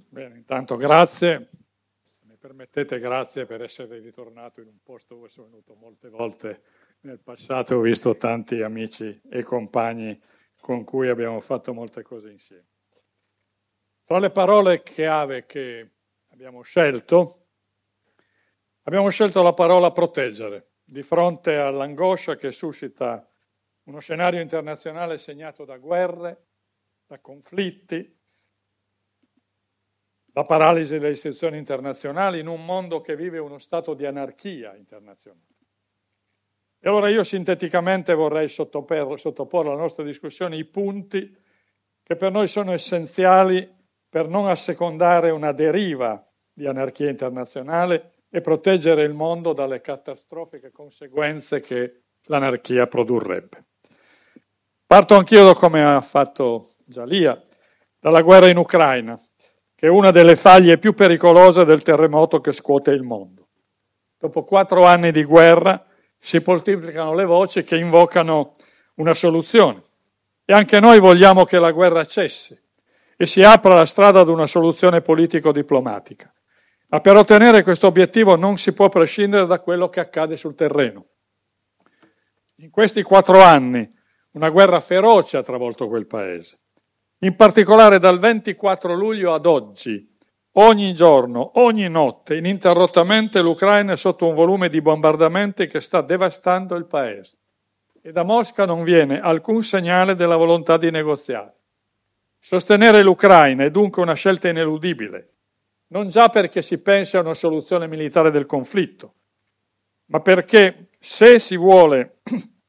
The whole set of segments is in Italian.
Bene, intanto grazie, se mi permettete grazie per essere ritornato in un posto dove sono venuto molte volte nel passato, ho visto tanti amici e compagni con cui abbiamo fatto molte cose insieme. Tra le parole chiave che abbiamo scelto la parola proteggere, di fronte all'angoscia che suscita uno scenario internazionale segnato da guerre, da conflitti, da paralisi delle istituzioni internazionali in un mondo che vive uno stato di anarchia internazionale. E allora io sinteticamente vorrei sottoporre alla nostra discussione i punti che per noi sono essenziali per non assecondare una deriva di anarchia internazionale e proteggere il mondo dalle catastrofiche conseguenze che l'anarchia produrrebbe. Parto anch'io, come ha fatto già Lia, dalla guerra in Ucraina, che è una delle faglie più pericolose del terremoto che scuote il mondo. Dopo 4 anni di guerra si moltiplicano le voci che invocano una soluzione. E anche noi vogliamo che la guerra cessi e si apra la strada ad una soluzione politico-diplomatica. Ma per ottenere questo obiettivo non si può prescindere da quello che accade sul terreno. In questi 4 anni una guerra feroce ha travolto quel paese. In particolare dal 24 luglio ad oggi, ogni giorno, ogni notte, ininterrottamente l'Ucraina è sotto un volume di bombardamenti che sta devastando il paese. E da Mosca non viene alcun segnale della volontà di negoziare. Sostenere l'Ucraina è dunque una scelta ineludibile, non già perché si pensi a una soluzione militare del conflitto, ma perché se si vuole,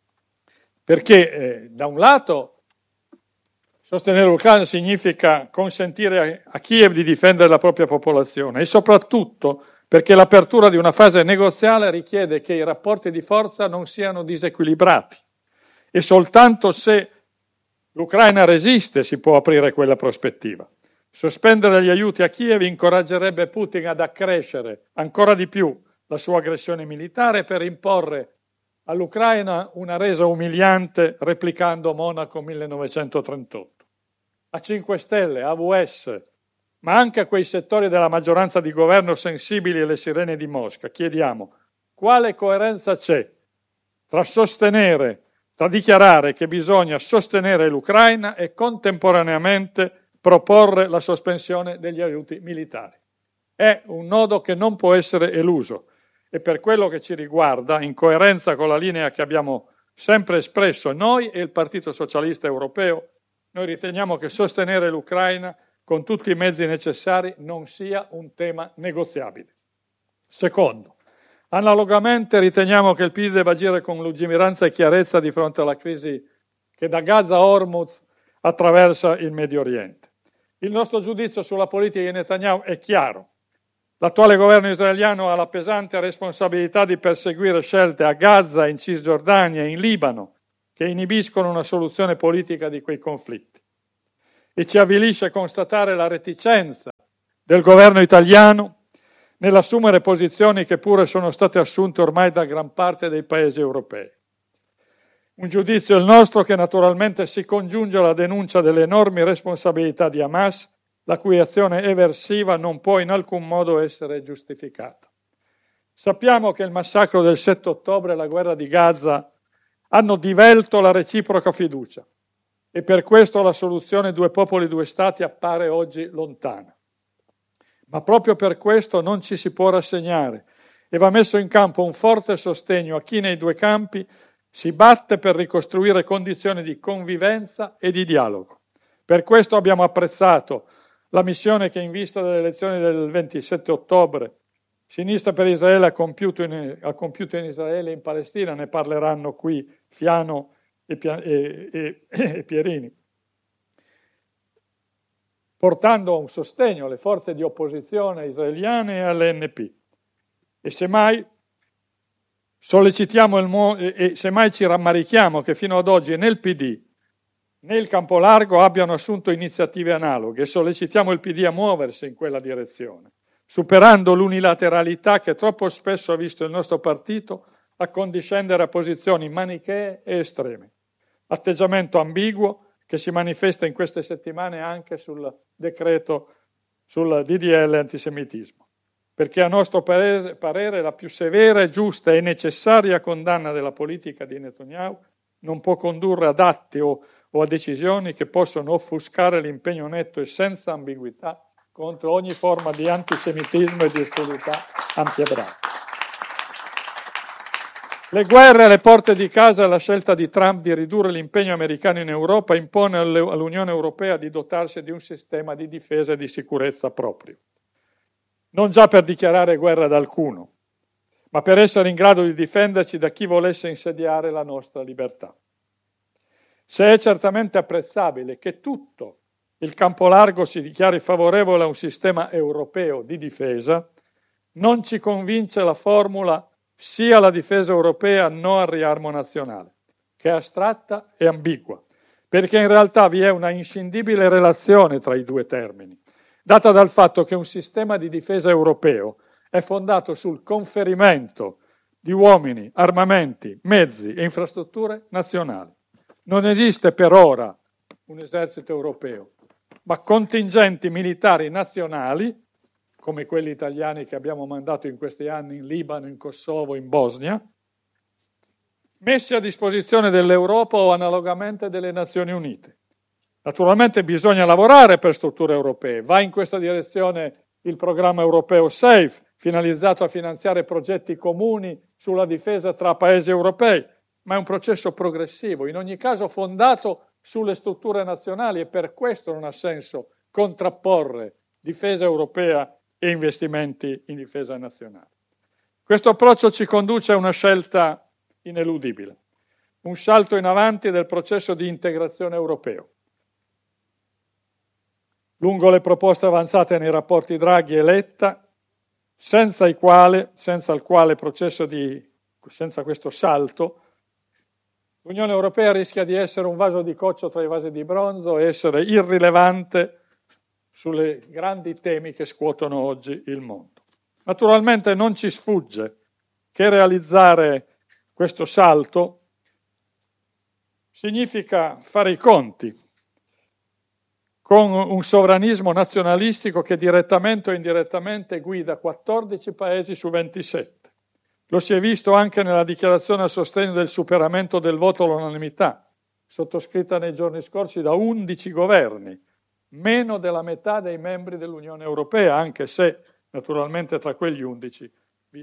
perché da un lato sostenere l'Ucraina significa consentire a Kiev di difendere la propria popolazione e soprattutto perché l'apertura di una fase negoziale richiede che i rapporti di forza non siano disequilibrati e soltanto se l'Ucraina resiste si può aprire quella prospettiva. Sospendere gli aiuti a Kiev incoraggerebbe Putin ad accrescere ancora di più la sua aggressione militare per imporre all'Ucraina una resa umiliante replicando Monaco 1938. A 5 Stelle, AWS, ma anche a quei settori della maggioranza di governo sensibili alle sirene di Mosca, chiediamo quale coerenza c'è tra dichiarare che bisogna sostenere l'Ucraina e contemporaneamente proporre la sospensione degli aiuti militari. È un nodo che non può essere eluso e per quello che ci riguarda, in coerenza con la linea che abbiamo sempre espresso noi e il Partito Socialista Europeo, noi riteniamo che sostenere l'Ucraina con tutti i mezzi necessari non sia un tema negoziabile. Secondo, analogamente riteniamo che il PD debba agire con lungimiranza e chiarezza di fronte alla crisi che da Gaza a Hormuz attraversa il Medio Oriente. Il nostro giudizio sulla politica di Netanyahu è chiaro. L'attuale governo israeliano ha la pesante responsabilità di perseguire scelte a Gaza, in Cisgiordania, in Libano, che inibiscono una soluzione politica di quei conflitti. E ci avvilisce constatare la reticenza del governo italiano nell'assumere posizioni che pure sono state assunte ormai da gran parte dei paesi europei. Un giudizio il nostro che naturalmente si congiunge alla denuncia delle enormi responsabilità di Hamas, la cui azione eversiva non può in alcun modo essere giustificata. Sappiamo che il massacro del 7 ottobre e la guerra di Gaza hanno divelto la reciproca fiducia e per questo la soluzione 2 popoli, 2 stati appare oggi lontana. Ma proprio per questo non ci si può rassegnare e va messo in campo un forte sostegno a chi nei 2 campi si batte per ricostruire condizioni di convivenza e di dialogo. Per questo abbiamo apprezzato la missione che in vista delle elezioni del 27 ottobre Sinistra per Israele ha compiuto in Israele e in Palestina, ne parleranno qui Fiano e Pierini, portando un sostegno alle forze di opposizione israeliane e all'NP. E semmai ci rammarichiamo che fino ad oggi né il PD né il Campo Largo abbiano assunto iniziative analoghe e sollecitiamo il PD a muoversi in quella direzione, superando l'unilateralità che troppo spesso ha visto il nostro partito accondiscendere a posizioni manichee e estreme. Atteggiamento ambiguo che si manifesta in queste settimane anche sul decreto sul DDL antisemitismo, perché a nostro parere la più severa e giusta e necessaria condanna della politica di Netanyahu non può condurre ad atti o a decisioni che possono offuscare l'impegno netto e senza ambiguità contro ogni forma di antisemitismo e di ostilità antiebraica. Le guerre alle porte di casa e la scelta di Trump di ridurre l'impegno americano in Europa impone all'Unione Europea di dotarsi di un sistema di difesa e di sicurezza proprio. Non già per dichiarare guerra ad alcuno, ma per essere in grado di difenderci da chi volesse insediare la nostra libertà. Se è certamente apprezzabile che tutto il campo largo si dichiari favorevole a un sistema europeo di difesa, non ci convince la formula sia la difesa europea no al riarmo nazionale, che è astratta e ambigua, perché in realtà vi è una inscindibile relazione tra i due termini, data dal fatto che un sistema di difesa europeo è fondato sul conferimento di uomini, armamenti, mezzi e infrastrutture nazionali. Non esiste per ora un esercito europeo, ma contingenti militari nazionali, come quelli italiani che abbiamo mandato in questi anni in Libano, in Kosovo, in Bosnia, messi a disposizione dell'Europa o analogamente delle Nazioni Unite. Naturalmente bisogna lavorare per strutture europee. Va in questa direzione il programma europeo SAFE, finalizzato a finanziare progetti comuni sulla difesa tra paesi europei, ma è un processo progressivo, in ogni caso fondato sulle strutture nazionali, e per questo non ha senso contrapporre difesa europea e investimenti in difesa nazionale. Questo approccio ci conduce a una scelta ineludibile, un salto in avanti del processo di integrazione europeo. Lungo le proposte avanzate nei rapporti Draghi e Letta, senza questo salto, l'Unione Europea rischia di essere un vaso di coccio tra i vasi di bronzo e essere irrilevante sulle grandi temi che scuotono oggi il mondo. Naturalmente non ci sfugge che realizzare questo salto significa fare i conti con un sovranismo nazionalistico che direttamente o indirettamente guida 14 paesi su 27. Lo si è visto anche nella dichiarazione a sostegno del superamento del voto all'unanimità, sottoscritta nei giorni scorsi da 11 governi, meno della metà dei membri dell'Unione Europea, anche se naturalmente tra quegli 11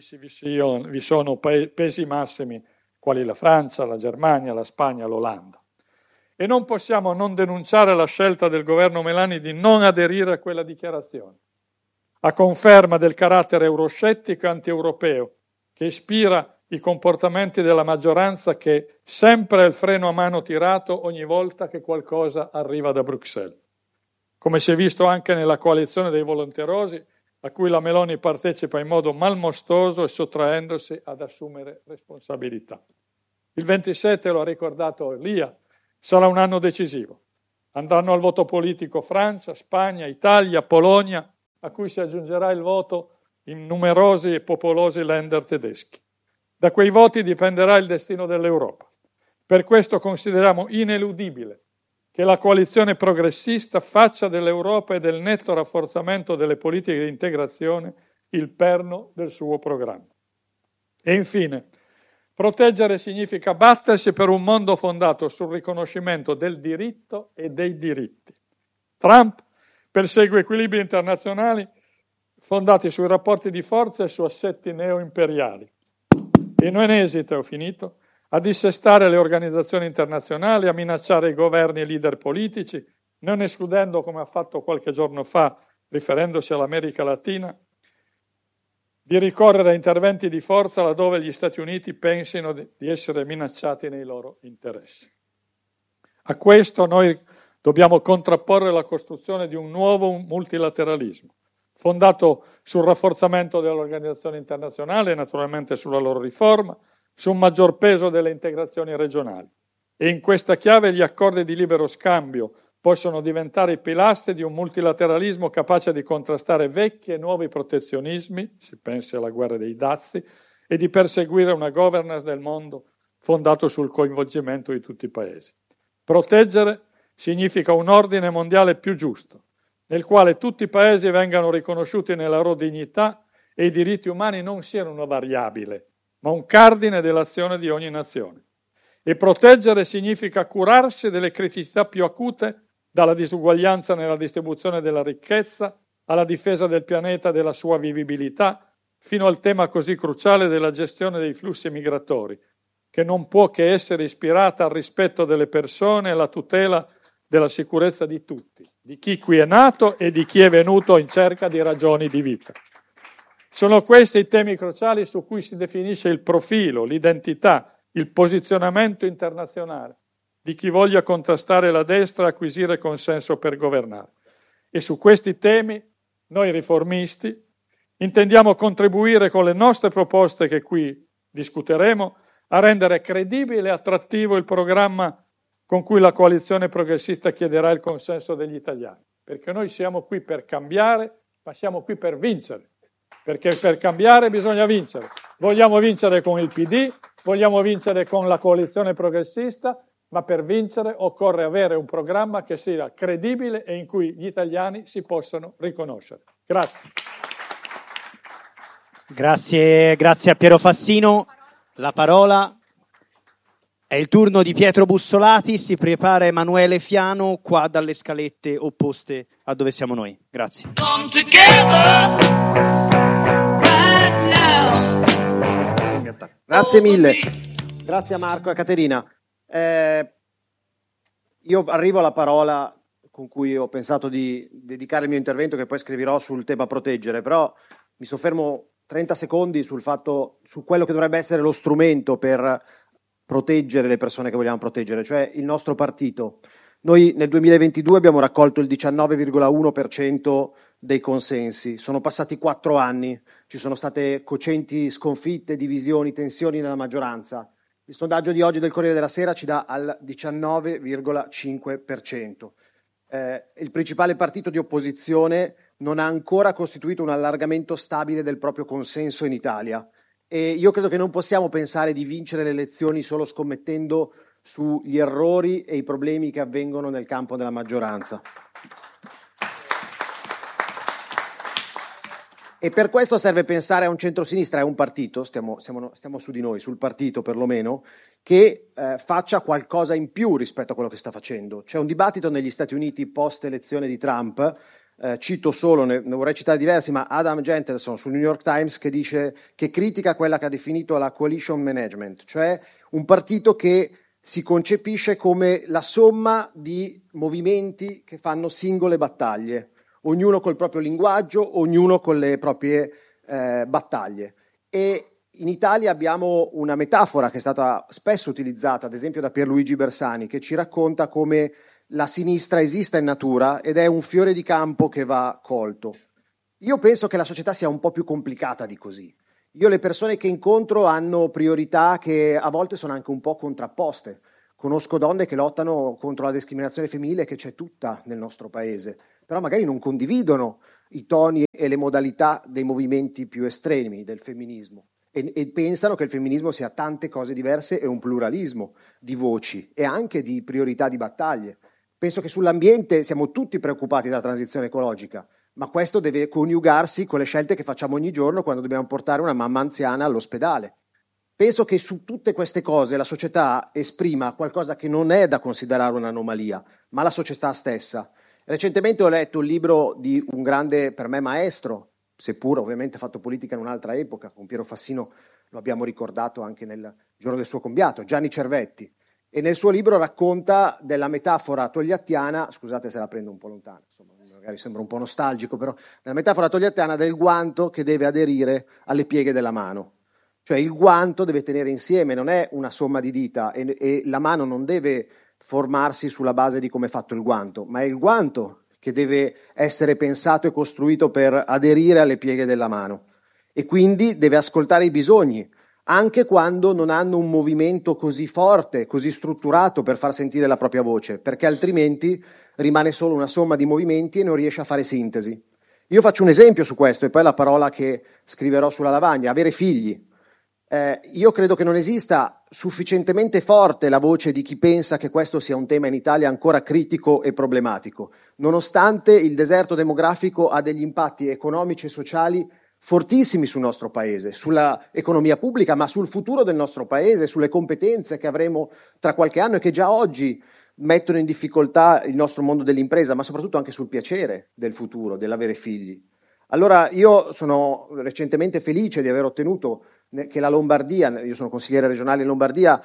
vi sono pesi massimi quali la Francia, la Germania, la Spagna, l'Olanda. E non possiamo non denunciare la scelta del governo Meloni di non aderire a quella dichiarazione, a conferma del carattere euroscettico e anti-europeo che ispira i comportamenti della maggioranza, che sempre è il freno a mano tirato ogni volta che qualcosa arriva da Bruxelles. Come si è visto anche nella coalizione dei volenterosi, a cui la Meloni partecipa in modo malmostoso e sottraendosi ad assumere responsabilità. Il 27, lo ha ricordato Lia, sarà un anno decisivo. Andranno al voto politico Francia, Spagna, Italia, Polonia, a cui si aggiungerà il voto in numerosi e popolosi Länder tedeschi. Da quei voti dipenderà il destino dell'Europa. Per questo consideriamo ineludibile che la coalizione progressista faccia dell'Europa e del netto rafforzamento delle politiche di integrazione il perno del suo programma. E infine, proteggere significa battersi per un mondo fondato sul riconoscimento del diritto e dei diritti. Trump persegue equilibri internazionali fondati sui rapporti di forza e su assetti neoimperiali. E non esita, ho finito, a dissestare le organizzazioni internazionali, a minacciare i governi e i leader politici, non escludendo, come ha fatto qualche giorno fa, riferendosi all'America Latina, di ricorrere a interventi di forza laddove gli Stati Uniti pensino di essere minacciati nei loro interessi. A questo noi dobbiamo contrapporre la costruzione di un nuovo multilateralismo, fondato sul rafforzamento dell'organizzazione internazionale e naturalmente sulla loro riforma, su un maggior peso delle integrazioni regionali. E in questa chiave gli accordi di libero scambio possono diventare i pilastri di un multilateralismo capace di contrastare vecchi e nuovi protezionismi, si pensi alla guerra dei dazi, e di perseguire una governance del mondo fondato sul coinvolgimento di tutti i paesi. Proteggere significa un ordine mondiale più giusto, nel quale tutti i paesi vengano riconosciuti nella loro dignità e i diritti umani non siano una variabile, ma un cardine dell'azione di ogni nazione. E proteggere significa curarsi delle criticità più acute, dalla disuguaglianza nella distribuzione della ricchezza, alla difesa del pianeta e della sua vivibilità, fino al tema così cruciale della gestione dei flussi migratori, che non può che essere ispirata al rispetto delle persone e alla tutela della sicurezza di tutti, di chi qui è nato e di chi è venuto in cerca di ragioni di vita. Sono questi i temi cruciali su cui si definisce il profilo, l'identità, il posizionamento internazionale di chi voglia contrastare la destra e acquisire consenso per governare. E su questi temi noi riformisti intendiamo contribuire con le nostre proposte che qui discuteremo a rendere credibile e attrattivo il programma con cui la coalizione progressista chiederà il consenso degli italiani. Perché noi siamo qui per cambiare, ma siamo qui per vincere. Perché per cambiare bisogna vincere. Vogliamo vincere con il PD, vogliamo vincere con la coalizione progressista, ma per vincere occorre avere un programma che sia credibile e in cui gli italiani si possano riconoscere. Grazie. Grazie a Piero Fassino. La parola è il turno di Pietro Bussolati, si prepara Emanuele Fiano qua dalle scalette opposte a dove siamo noi. Grazie. Grazie mille, grazie a Marco e a Caterina. Io arrivo alla parola con cui ho pensato di dedicare il mio intervento, che poi scriverò sul tema proteggere, però mi soffermo 30 secondi su quello che dovrebbe essere lo strumento per proteggere le persone che vogliamo proteggere, cioè il nostro partito. Noi nel 2022 abbiamo raccolto il 19,1% dei consensi, sono passati 4 anni, ci sono state cocenti sconfitte, divisioni, tensioni nella maggioranza. Il sondaggio di oggi del Corriere della Sera ci dà al 19,5%. Il principale partito di opposizione non ha ancora costituito un allargamento stabile del proprio consenso in Italia e io credo che non possiamo pensare di vincere le elezioni solo scommettendo sugli errori e i problemi che avvengono nel campo della maggioranza. E per questo serve pensare a un centrosinistra e a un partito, stiamo su di noi, sul partito perlomeno, che faccia qualcosa in più rispetto a quello che sta facendo. C'è un dibattito negli Stati Uniti post elezione di Trump, cito solo, ne vorrei citare diversi, ma Adam Gentelson sul New York Times che critica quella che ha definito la coalition management, cioè un partito che si concepisce come la somma di movimenti che fanno singole battaglie, ognuno col proprio linguaggio, ognuno con le proprie battaglie. E in Italia abbiamo una metafora che è stata spesso utilizzata, ad esempio da Pierluigi Bersani, che ci racconta come la sinistra esista in natura ed è un fiore di campo che va colto. Io penso che la società sia un po' più complicata di così. Io le persone che incontro hanno priorità che a volte sono anche un po' contrapposte. Conosco donne che lottano contro la discriminazione femminile che c'è tutta nel nostro paese, però magari non condividono i toni e le modalità dei movimenti più estremi del femminismo e pensano che il femminismo sia tante cose diverse e un pluralismo di voci e anche di priorità di battaglie. Penso che sull'ambiente siamo tutti preoccupati dalla transizione ecologica, ma questo deve coniugarsi con le scelte che facciamo ogni giorno quando dobbiamo portare una mamma anziana all'ospedale. Penso che su tutte queste cose la società esprima qualcosa che non è da considerare un'anomalia, ma la società stessa. Recentemente ho letto un libro di un grande, per me, maestro, seppur ovviamente fatto politica in un'altra epoca, con Piero Fassino lo abbiamo ricordato anche nel giorno del suo compianto, Gianni Cervetti, e nel suo libro racconta della metafora togliattiana, scusate se la prendo un po' lontana, insomma, magari sembra un po' nostalgico, però nella metafora togliattiana del guanto che deve aderire alle pieghe della mano. Cioè il guanto deve tenere insieme, non è una somma di dita e la mano non deve formarsi sulla base di come è fatto il guanto, ma è il guanto che deve essere pensato e costruito per aderire alle pieghe della mano e quindi deve ascoltare i bisogni, anche quando non hanno un movimento così forte, così strutturato per far sentire la propria voce, perché altrimenti rimane solo una somma di movimenti e non riesce a fare sintesi. Io faccio un esempio su questo e poi la parola che scriverò sulla lavagna, avere figli. Io credo che non esista sufficientemente forte la voce di chi pensa che questo sia un tema in Italia ancora critico e problematico, nonostante il deserto demografico ha degli impatti economici e sociali fortissimi sul nostro paese, sulla economia pubblica, ma sul futuro del nostro paese, sulle competenze che avremo tra qualche anno e che già oggi mettono in difficoltà il nostro mondo dell'impresa, ma soprattutto anche sul piacere del futuro, dell'avere figli. Allora io sono recentemente felice di aver ottenuto che la Lombardia, io sono consigliere regionale in Lombardia,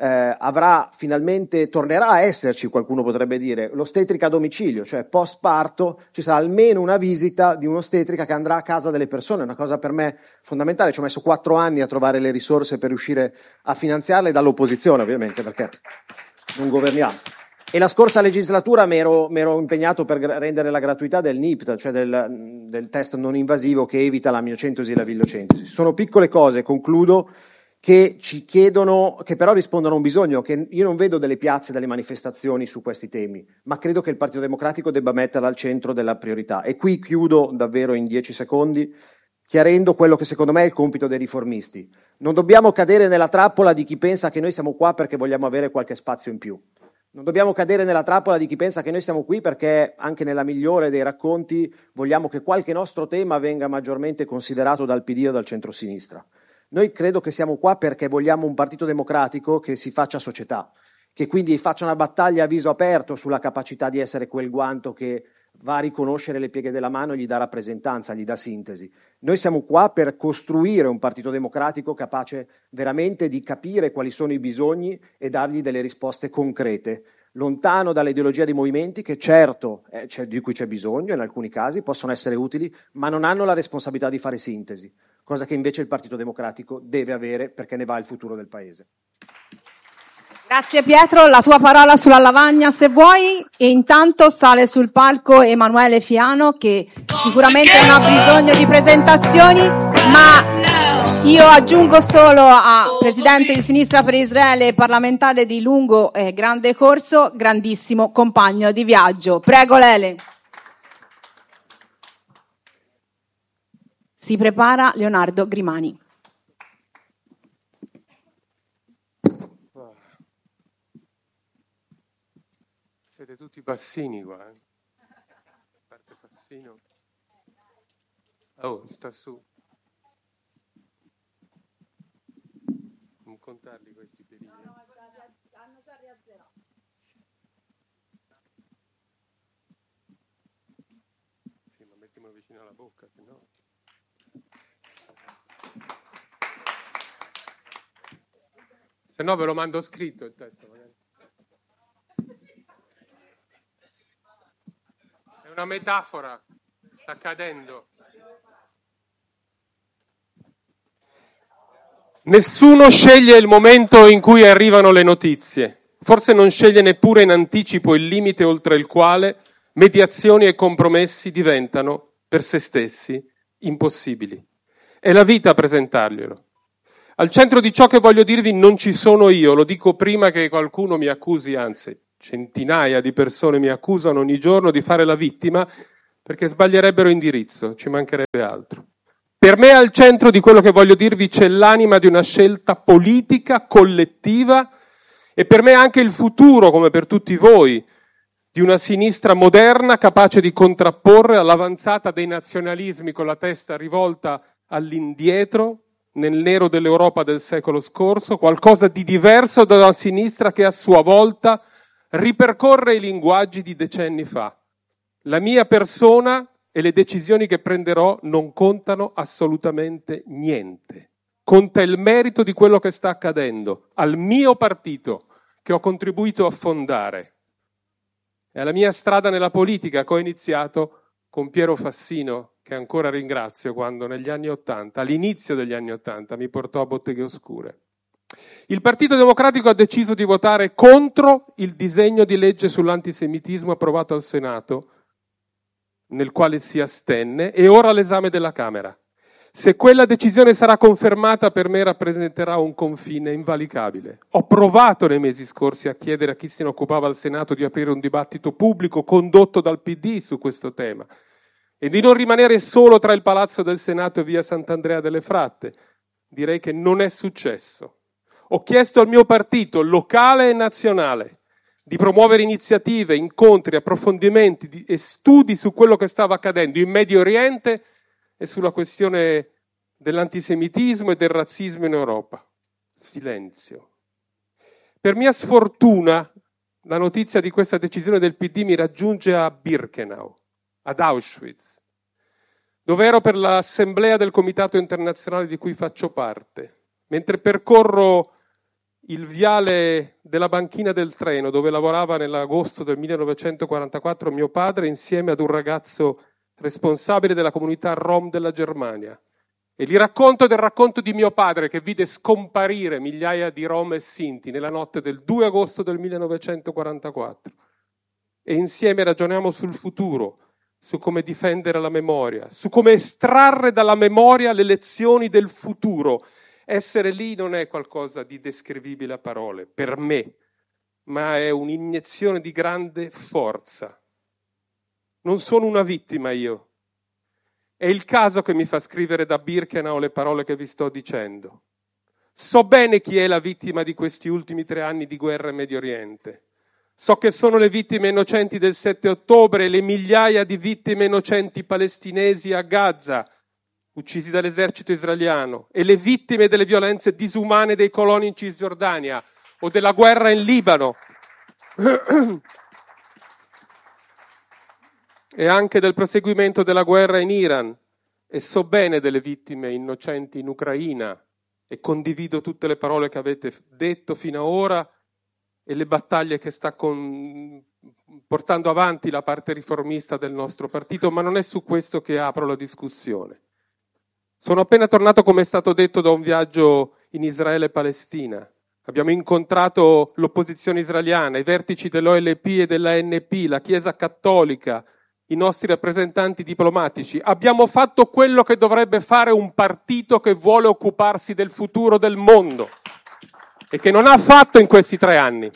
tornerà a esserci, qualcuno potrebbe dire, l'ostetrica a domicilio, cioè post parto ci sarà almeno una visita di un'ostetrica che andrà a casa delle persone, è una cosa per me fondamentale. Ci ho messo 4 anni a trovare le risorse per riuscire a finanziarle, dall'opposizione ovviamente, perché non governiamo. E la scorsa legislatura mi ero impegnato per rendere la gratuità del NIPT, cioè del test non invasivo che evita la miocentesi e la villocentesi. Sono piccole cose, concludo, che ci chiedono, che però rispondono a un bisogno, che io non vedo delle piazze, delle manifestazioni su questi temi, ma credo che il Partito Democratico debba metterla al centro della priorità. E qui chiudo davvero in 10 secondi, chiarendo quello che secondo me è il compito dei riformisti. Non dobbiamo cadere nella trappola di chi pensa che noi siamo qua perché vogliamo avere qualche spazio in più. Non dobbiamo cadere nella trappola di chi pensa che noi siamo qui perché, anche nella migliore dei racconti, vogliamo che qualche nostro tema venga maggiormente considerato dal PD o dal centrosinistra. Noi credo che siamo qua perché vogliamo un partito democratico che si faccia società, che quindi faccia una battaglia a viso aperto sulla capacità di essere quel guanto che va a riconoscere le pieghe della mano e gli dà rappresentanza, gli dà sintesi. Noi siamo qua per costruire un partito democratico capace veramente di capire quali sono i bisogni e dargli delle risposte concrete, lontano dall'ideologia dei movimenti che certo, di cui c'è bisogno in alcuni casi, possono essere utili, ma non hanno la responsabilità di fare sintesi, cosa che invece il Partito Democratico deve avere perché ne va il futuro del Paese. Grazie Pietro, la tua parola sulla lavagna se vuoi, e intanto sale sul palco Emanuele Fiano che sicuramente non ha bisogno di presentazioni, ma io aggiungo solo a presidente di Sinistra per Israele, parlamentare di lungo e grande corso, grandissimo compagno di viaggio. Prego Lele. Si prepara Leonardo Grimani. Siete tutti Fassini qua, A parte Fassino. Oh, sta su. Non contarli questi perini. Hanno già riazzerato. Sì, ma mettiamolo vicino alla bocca, se no. Se no ve lo mando scritto il testo, magari. È una metafora, sta accadendo. Nessuno sceglie il momento in cui arrivano le notizie, forse non sceglie neppure in anticipo il limite oltre il quale mediazioni e compromessi diventano, per se stessi, impossibili. È la vita a presentarglielo. Al centro di ciò che voglio dirvi non ci sono io, lo dico prima che qualcuno mi accusi, anzi centinaia di persone mi accusano ogni giorno di fare la vittima perché sbaglierebbero indirizzo, ci mancherebbe altro. Per me al centro di quello che voglio dirvi c'è l'anima di una scelta politica, collettiva, e per me anche il futuro, come per tutti voi, di una sinistra moderna capace di contrapporre all'avanzata dei nazionalismi con la testa rivolta all'indietro, nel nero dell'Europa del secolo scorso, qualcosa di diverso da una sinistra che a sua volta ripercorre i linguaggi di decenni fa. La mia persona e le decisioni che prenderò non contano assolutamente niente. Conta il merito di quello che sta accadendo al mio partito che ho contribuito a fondare e alla mia strada nella politica che ho iniziato con Piero Fassino, che ancora ringrazio quando negli anni '80, all'inizio degli anni '80, mi portò a Botteghe Oscure. Il Partito Democratico ha deciso di votare contro il disegno di legge sull'antisemitismo approvato al Senato, nel quale si astenne, e ora all'esame della Camera. Se quella decisione sarà confermata, per me rappresenterà un confine invalicabile. Ho provato nei mesi scorsi a chiedere a chi se ne occupava al Senato di aprire un dibattito pubblico condotto dal PD su questo tema e di non rimanere solo tra il Palazzo del Senato e via Sant'Andrea delle Fratte, direi che non è successo. Ho chiesto al mio partito, locale e nazionale, di promuovere iniziative, incontri, approfondimenti e studi su quello che stava accadendo in Medio Oriente e sulla questione dell'antisemitismo e del razzismo in Europa. Silenzio. Per mia sfortuna, la notizia di questa decisione del PD mi raggiunge a Birkenau, ad Auschwitz, dove ero per l'assemblea del Comitato Internazionale di cui faccio parte. Mentre percorro il viale della banchina del treno, dove lavorava nell'agosto del 1944 mio padre, insieme ad un ragazzo responsabile della comunità Rom della Germania. E gli racconto del racconto di mio padre, che vide scomparire migliaia di Rom e Sinti nella notte del 2 agosto del 1944. E insieme ragioniamo sul futuro, su come difendere la memoria, su come estrarre dalla memoria le lezioni del futuro. Essere lì non è qualcosa di descrivibile a parole, per me, ma è un'iniezione di grande forza. Non sono una vittima io. È il caso che mi fa scrivere da Birkenau le parole che vi sto dicendo. So bene chi è la vittima di questi ultimi 3 anni di guerra in Medio Oriente. So che sono le vittime innocenti del 7 ottobre e le migliaia di vittime innocenti palestinesi a Gaza, uccisi dall'esercito israeliano, e le vittime delle violenze disumane dei coloni in Cisgiordania o della guerra in Libano. E anche del proseguimento della guerra in Iran, e so bene delle vittime innocenti in Ucraina e condivido tutte le parole che avete detto fino ad ora e le battaglie che sta portando avanti la parte riformista del nostro partito, ma non è su questo che apro la discussione. Sono appena tornato, come è stato detto, da un viaggio in Israele e Palestina. Abbiamo incontrato l'opposizione israeliana, i vertici dell'OLP e dell'ANP, la Chiesa Cattolica, i nostri rappresentanti diplomatici. Abbiamo fatto quello che dovrebbe fare un partito che vuole occuparsi del futuro del mondo e che non ha fatto in questi 3 anni.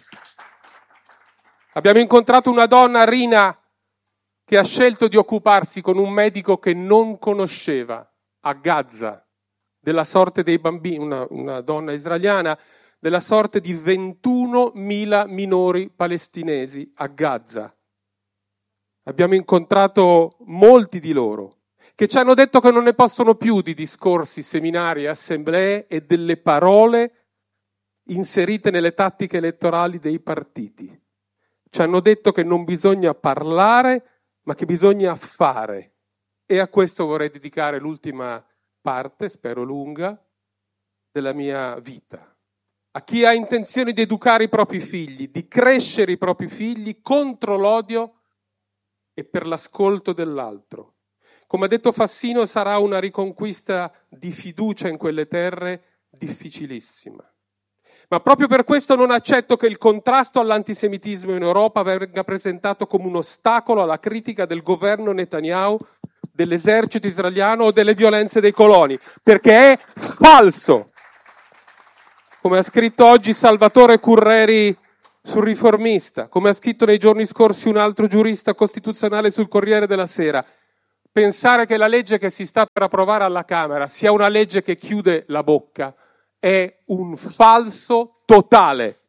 Abbiamo incontrato una donna, Rina, che ha scelto di occuparsi con un medico che non conosceva a Gaza della sorte dei bambini, una donna israeliana, della sorte di 21.000 minori palestinesi a Gaza. Abbiamo incontrato molti di loro che ci hanno detto che non ne possono più di discorsi, seminari, assemblee e delle parole inserite nelle tattiche elettorali dei partiti. Ci hanno detto che non bisogna parlare, ma che bisogna fare. E a questo vorrei dedicare l'ultima parte, spero lunga, della mia vita. A chi ha intenzione di educare i propri figli, di crescere i propri figli contro l'odio e per l'ascolto dell'altro. Come ha detto Fassino, sarà una riconquista di fiducia in quelle terre difficilissima. Ma proprio per questo non accetto che il contrasto all'antisemitismo in Europa venga presentato come un ostacolo alla critica del governo Netanyahu, dell'esercito israeliano o delle violenze dei coloni, perché è falso. Come ha scritto oggi Salvatore Curreri sul Riformista, come ha scritto nei giorni scorsi un altro giurista costituzionale sul Corriere della Sera, pensare che la legge che si sta per approvare alla Camera sia una legge che chiude la bocca è un falso totale.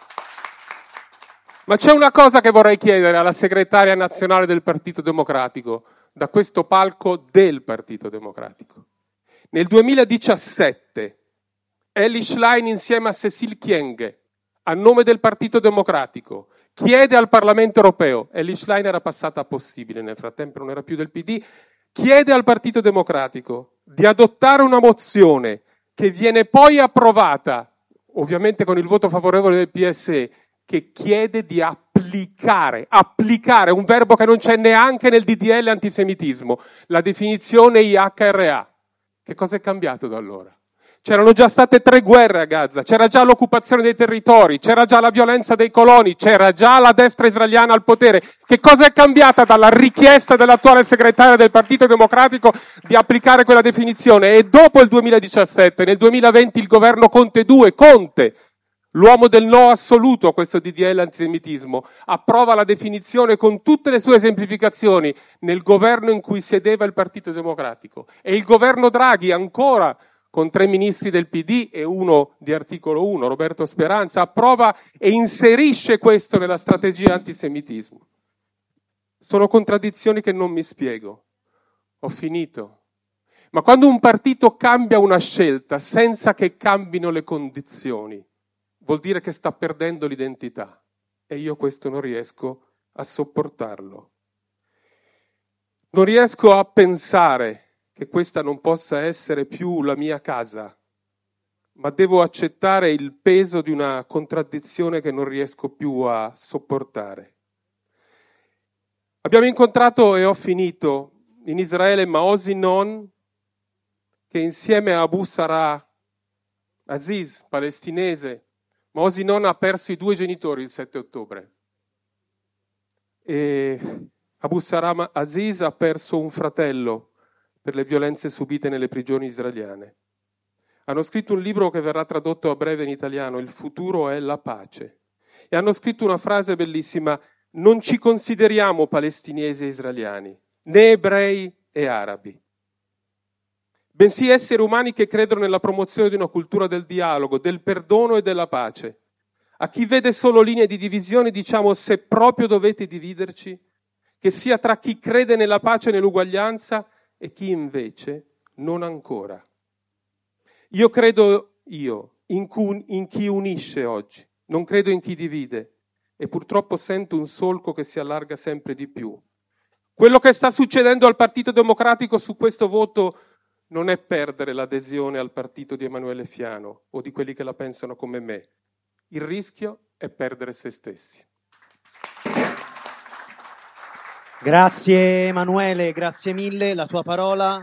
Ma c'è una cosa che vorrei chiedere alla segretaria nazionale del Partito Democratico, da questo palco del Partito Democratico. Nel 2017 Elly Schlein insieme a Cécile Kyenge, a nome del Partito Democratico, chiede al Parlamento europeo, Elly Schlein era passata a Possibile, nel frattempo non era più del PD, chiede al Partito Democratico di adottare una mozione che viene poi approvata, ovviamente con il voto favorevole del PSE, che chiede di applicare, un verbo che non c'è neanche nel DDL antisemitismo, la definizione IHRA. Che cosa è cambiato da allora? C'erano già state 3 guerre a Gaza, c'era già l'occupazione dei territori, c'era già la violenza dei coloni, c'era già la destra israeliana al potere. Che cosa è cambiata dalla richiesta dell'attuale segretaria del Partito Democratico di applicare quella definizione? E dopo il 2017, nel 2020, il governo Conte 2, Conte, l'uomo del no assoluto a questo DDL antisemitismo, approva la definizione con tutte le sue semplificazioni nel governo in cui sedeva il Partito Democratico. E il governo Draghi ancora con 3 ministri del PD e uno di Articolo 1, Roberto Speranza, approva e inserisce questo nella strategia antisemitismo. Sono contraddizioni che non mi spiego. Ho finito. Ma quando un partito cambia una scelta senza che cambino le condizioni, vuol dire che sta perdendo l'identità. E io questo non riesco a sopportarlo. Non riesco a pensare che questa non possa essere più la mia casa, ma devo accettare il peso di una contraddizione che non riesco più a sopportare. Abbiamo incontrato, e ho finito, in Israele Maozi Non, che insieme a Abu Sarah Aziz, palestinese, Maozi Non ha perso i 2 genitori il 7 ottobre. E Abu Sarah Aziz ha perso un fratello per le violenze subite nelle prigioni israeliane. Hanno scritto un libro che verrà tradotto a breve in italiano, Il futuro è la pace. E hanno scritto una frase bellissima: non ci consideriamo palestinesi e israeliani, né ebrei e arabi, bensì esseri umani che credono nella promozione di una cultura del dialogo, del perdono e della pace. A chi vede solo linee di divisione diciamo: se proprio dovete dividerci, che sia tra chi crede nella pace e nell'uguaglianza e chi invece non ancora. Io credo in chi unisce oggi, non credo in chi divide, e purtroppo sento un solco che si allarga sempre di più. Quello che sta succedendo al Partito Democratico su questo voto non è perdere l'adesione al partito di Emanuele Fiano o di quelli che la pensano come me. Il rischio è perdere se stessi. Grazie Emanuele, grazie mille, la tua parola.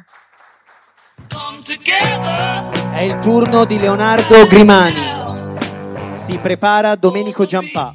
È il turno di Leonardo Grimani. Si prepara Domenico Giampà.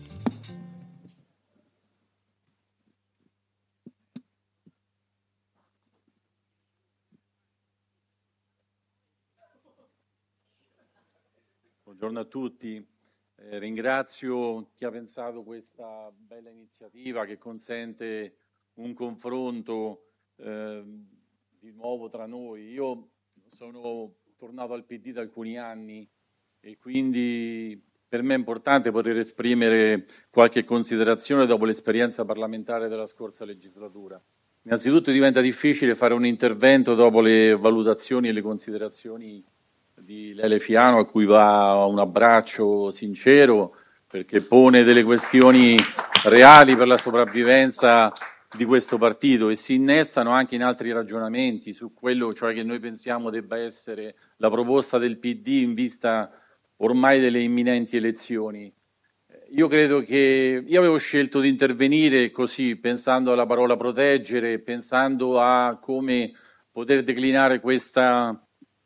Buongiorno a tutti. Ringrazio chi ha pensato questa bella iniziativa che consente un confronto di nuovo tra noi. Io sono tornato al PD da alcuni anni e quindi per me è importante poter esprimere qualche considerazione dopo l'esperienza parlamentare della scorsa legislatura. Innanzitutto diventa difficile fare un intervento dopo le valutazioni e le considerazioni di Lele Fiano, a cui va un abbraccio sincero, perché pone delle questioni reali per la sopravvivenza di questo partito e si innestano anche in altri ragionamenti su quello cioè che noi pensiamo debba essere la proposta del PD in vista ormai delle imminenti elezioni. Io credo che io avevo scelto di intervenire così, pensando alla parola proteggere, pensando a come poter declinare questa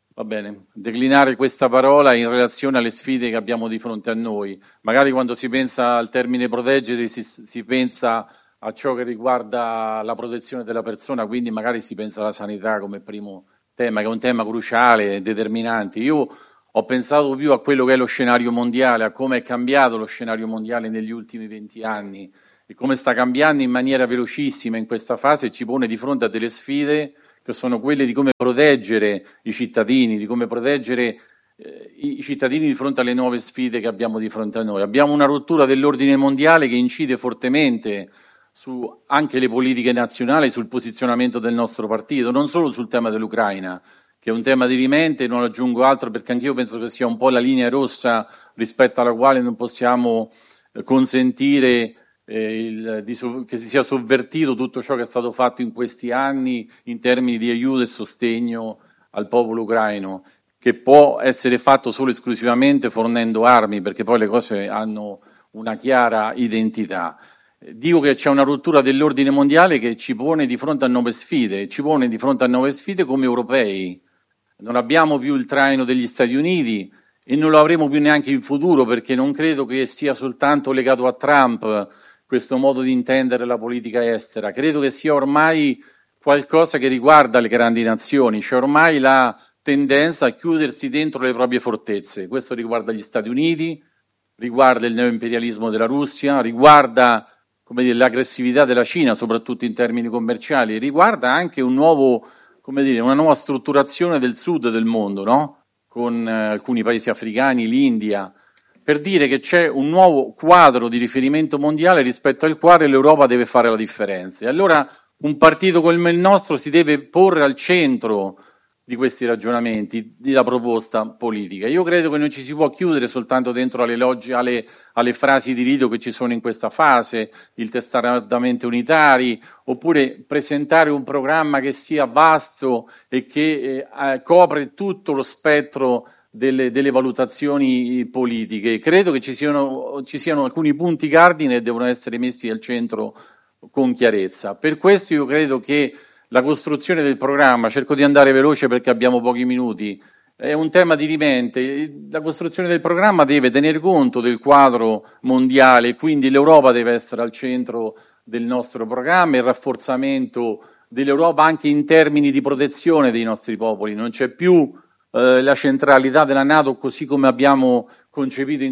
parola in relazione alle sfide che abbiamo di fronte a noi. Magari quando si pensa al termine proteggere si pensa a ciò che riguarda la protezione della persona, quindi magari si pensa alla sanità come primo tema, che è un tema cruciale e determinante. Io ho pensato più a quello che è lo scenario mondiale, a come è cambiato lo scenario mondiale negli ultimi 20 anni e come sta cambiando in maniera velocissima in questa fase e ci pone di fronte a delle sfide che sono quelle di come proteggere i cittadini, di come proteggere i cittadini di fronte alle nuove sfide che abbiamo di fronte a noi. Abbiamo una rottura dell'ordine mondiale che incide fortemente su anche le politiche nazionali, sul posizionamento del nostro partito, non solo sul tema dell'Ucraina, che è un tema dirimente, non aggiungo altro perché anch'io penso che sia un po' la linea rossa rispetto alla quale non possiamo consentire che si sia sovvertito tutto ciò che è stato fatto in questi anni in termini di aiuto e sostegno al popolo ucraino, che può essere fatto solo e esclusivamente fornendo armi, perché poi le cose hanno una chiara identità. Dico che c'è una rottura dell'ordine mondiale che ci pone di fronte a nuove sfide, come europei. Non abbiamo più il traino degli Stati Uniti e non lo avremo più neanche in futuro, perché non credo che sia soltanto legato a Trump questo modo di intendere la politica estera. Credo che sia ormai qualcosa che riguarda le grandi nazioni, c'è ormai la tendenza a chiudersi dentro le proprie fortezze. Questo riguarda gli Stati Uniti, riguarda il neoimperialismo della Russia, riguarda l'aggressività della Cina, soprattutto in termini commerciali, riguarda anche un nuovo come dire, una nuova strutturazione del sud del mondo, no? Con alcuni paesi africani, l'India, per dire che c'è un nuovo quadro di riferimento mondiale rispetto al quale l'Europa deve fare la differenza. E allora un partito come il nostro si deve porre al centro di questi ragionamenti, della proposta politica. Io credo che non ci si può chiudere soltanto dentro alle frasi di rito che ci sono in questa fase, il testardamente unitari, oppure presentare un programma che sia vasto e che copre tutto lo spettro delle valutazioni politiche. Credo che ci siano alcuni punti cardine che devono essere messi al centro con chiarezza. Per questo io credo che la costruzione del programma, cerco di andare veloce perché abbiamo pochi minuti, è un tema dirimente. La costruzione del programma deve tener conto del quadro mondiale, quindi l'Europa deve essere al centro del nostro programma, il rafforzamento dell'Europa anche in termini di protezione dei nostri popoli. Non c'è più la centralità della NATO così come abbiamo concepito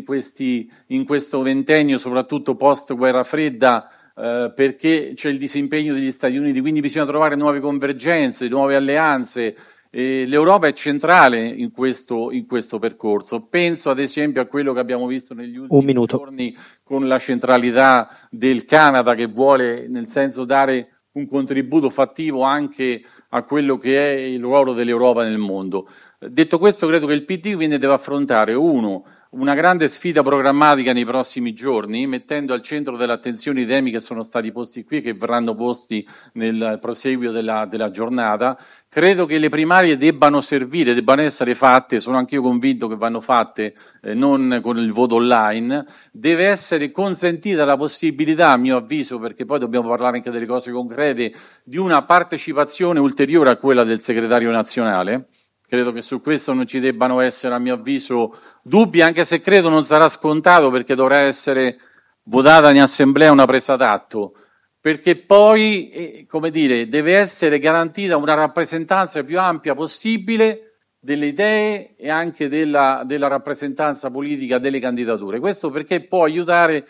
in questo ventennio, soprattutto post guerra fredda, perché c'è il disimpegno degli Stati Uniti, quindi bisogna trovare nuove convergenze, nuove alleanze. L'Europa è centrale in questo percorso. Penso ad esempio a quello che abbiamo visto negli ultimi giorni con la centralità del Canada, che vuole nel senso dare un contributo fattivo anche a quello che è il ruolo dell'Europa nel mondo. Detto questo, credo che il PD quindi deve affrontare una grande sfida programmatica nei prossimi giorni, mettendo al centro dell'attenzione i temi che sono stati posti qui e che verranno posti nel proseguio della giornata. Credo che le primarie debbano essere fatte, sono anch'io convinto che vanno fatte, non con il voto online. Deve essere consentita la possibilità, a mio avviso, perché poi dobbiamo parlare anche delle cose concrete, di una partecipazione ulteriore a quella del segretario nazionale. Credo che su questo non ci debbano essere, a mio avviso, dubbi, anche se credo non sarà scontato, perché dovrà essere votata in assemblea una presa d'atto, perché poi, deve essere garantita una rappresentanza più ampia possibile delle idee e anche della rappresentanza politica delle candidature. Questo perché può aiutare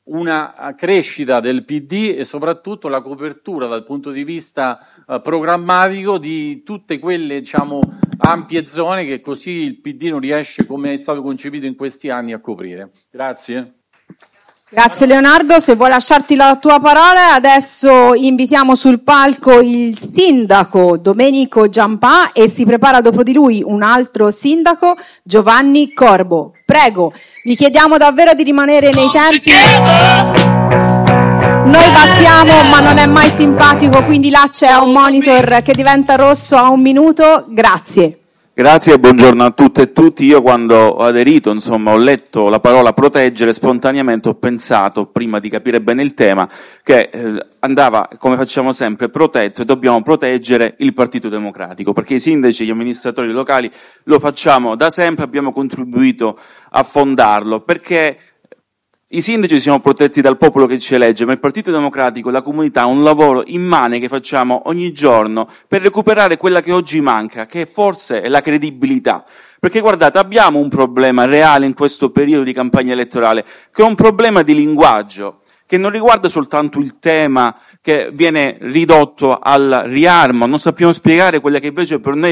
una crescita del PD e soprattutto la copertura dal punto di vista programmatico di tutte quelle, ampie zone che così il PD non riesce, come è stato concepito in questi anni, a coprire. Grazie. Grazie Leonardo, se vuoi lasciarti la tua parola, adesso invitiamo sul palco il sindaco Domenico Giampà e si prepara dopo di lui un altro sindaco, Giovanni Corbo. Prego, vi chiediamo davvero di rimanere nei tempi. Noi battiamo, ma non è mai simpatico, quindi là c'è un monitor che diventa rosso a 1 minuto. Grazie. Grazie e buongiorno a tutte e tutti. Io quando ho aderito, ho letto la parola proteggere, spontaneamente ho pensato, prima di capire bene il tema, che andava, come facciamo sempre, protetto e dobbiamo proteggere il Partito Democratico, perché i sindaci e gli amministratori locali lo facciamo da sempre, abbiamo contribuito a fondarlo, perché i sindaci siamo protetti dal popolo che ci elegge, ma il Partito Democratico, la comunità, ha un lavoro immane che facciamo ogni giorno per recuperare quella che oggi manca, che forse è la credibilità. Perché guardate, abbiamo un problema reale in questo periodo di campagna elettorale, che è un problema di linguaggio, che non riguarda soltanto il tema che viene ridotto al riarmo, non sappiamo spiegare quella che invece per noi